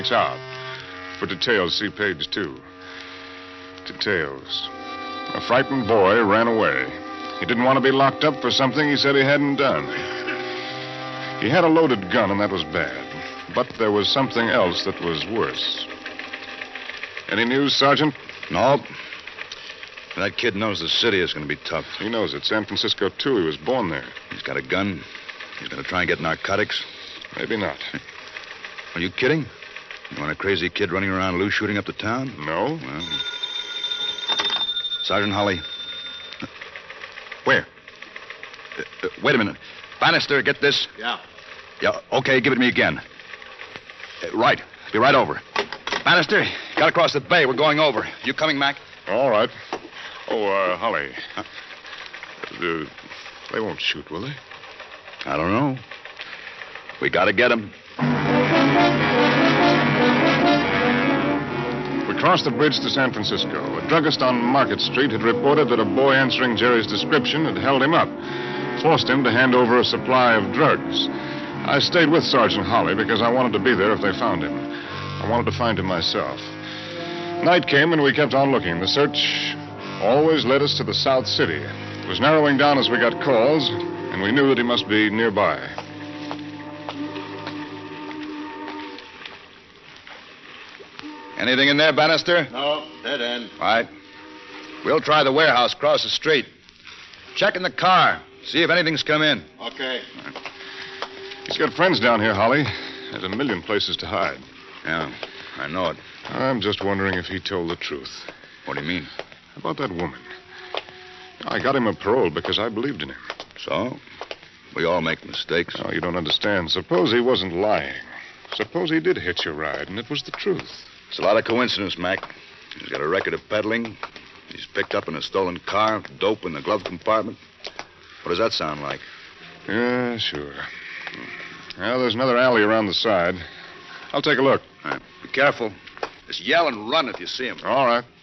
out. For details, see page 2. Details. A frightened boy ran away. He didn't want to be locked up for something he said he hadn't done. He had a loaded gun, and that was bad. But there was something else that was worse. Any news, Sergeant? No. That kid knows the city is going to be tough. He knows it. San Francisco, too. He was born there. He's got a gun. He's going to try and get narcotics. Maybe not. Are you kidding? You want a crazy kid running around loose shooting up the town? No. Well, Sergeant Holly. Where? Wait a minute. Bannister, get this? Yeah. Yeah, okay, give it to me again. Right. Be right over. Bannister, got to cross the bay. We're going over. You coming, Mac? All right. Oh, Holly. Huh? They won't shoot, will they? I don't know. We got to get him. We crossed the bridge to San Francisco. A druggist on Market Street had reported that a boy answering Jerry's description had held him up, forced him to hand over a supply of drugs. I stayed with Sergeant Holly because I wanted to be there if they found him. I wanted to find him myself. Night came and we kept on looking. The search always led us to the South City. It was narrowing down as we got calls, and we knew that he must be nearby. Anything in there, Bannister? No, dead end. All right. We'll try the warehouse across the street. Check in the car. See if anything's come in. Okay. He's got friends down here, Holly. There's a million places to hide. Yeah, I know it. I'm just wondering if he told the truth. What do you mean? About that woman. I got him a parole because I believed in him. So? We all make mistakes. Oh, you don't understand. Suppose he wasn't lying. Suppose he did hitch a ride, and it was the truth. It's a lot of coincidence, Mac. He's got a record of peddling. He's picked up in a stolen car, dope in the glove compartment. What does that sound like? Yeah, sure. Well, there's another alley around the side. I'll take a look. All right. Be careful. Just yell and run if you see him. All right.